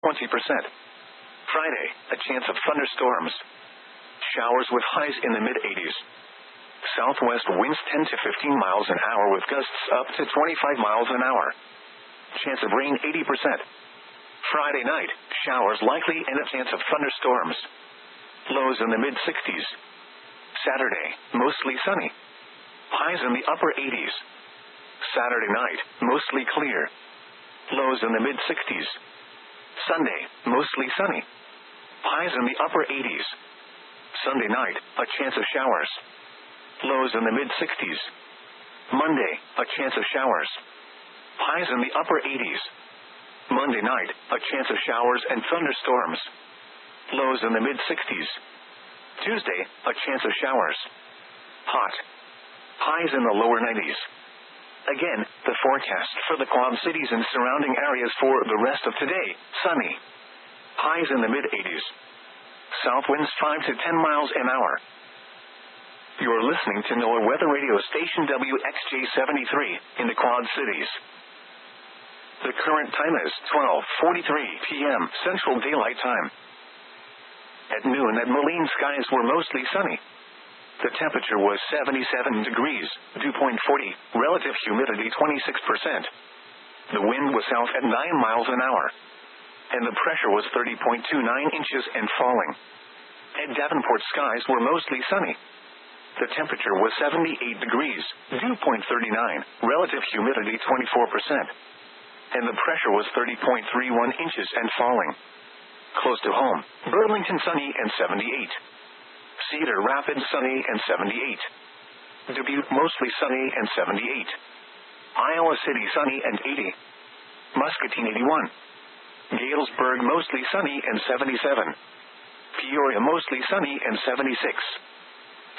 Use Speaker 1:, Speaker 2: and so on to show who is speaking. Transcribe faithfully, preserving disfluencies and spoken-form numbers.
Speaker 1: twenty percent. Friday, a chance of thunderstorms. Showers with highs in the mid-eighties. Southwest winds ten to fifteen miles an hour with gusts up to twenty-five miles an hour. Chance of rain eighty percent. Friday night, showers likely and a chance of thunderstorms. Lows in the mid-sixties. Saturday, mostly sunny. Highs in the upper eighties. Saturday night, mostly clear. Lows in the mid-sixties. Sunday, mostly sunny. Highs in the upper eighties. Sunday night, a chance of showers. Lows in the mid-sixties. Monday, a chance of showers. Highs in the upper eighties. Monday night, a chance of showers and thunderstorms. Lows in the mid-sixties. Tuesday, a chance of showers. Hot. Highs in the lower nineties. Again, the forecast for the Quad Cities and surrounding areas for the rest of today, sunny. Highs in the mid-eighties. South winds five to ten miles an hour. You're listening to NOAA Weather Radio Station W X J seventy-three in the Quad Cities. The current time is twelve forty-three p.m. Central Daylight Time. At noon at Moline, skies were mostly sunny. The temperature was seventy-seven degrees, dew point forty, relative humidity twenty-six percent. The wind was south at nine miles an hour. And the pressure was thirty point two nine inches and falling. At Davenport, skies were mostly sunny. The temperature was seventy-eight degrees, dew point thirty-nine, relative humidity twenty-four percent. And the pressure was thirty point three one inches and falling. Close to home, Burlington sunny and seventy-eight. Cedar Rapids sunny and seventy-eight. Dubuque mostly sunny and seventy-eight. Iowa City sunny and eighty. Muscatine eighty-one. Galesburg mostly sunny and seventy-seven. Peoria mostly sunny and seventy-six.